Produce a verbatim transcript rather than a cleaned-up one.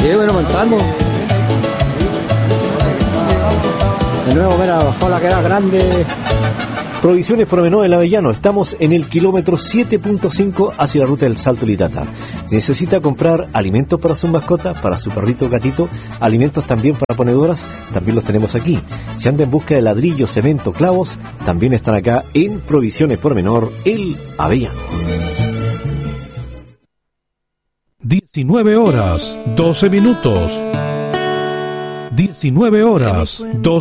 Sí, bueno, montando. De nuevo, mira, bajó la que era grande. Provisiones Promenor El Avellano. Estamos en el kilómetro siete punto cinco hacia la ruta del Salto Litata. Necesita comprar alimentos para su mascota, para su perrito o gatito, alimentos también para ponedoras, también los tenemos aquí. Si anda en busca de ladrillo, cemento, clavos, también están acá en Provisiones Promenor El Avellano. diecinueve horas, doce minutos. diecinueve horas, doce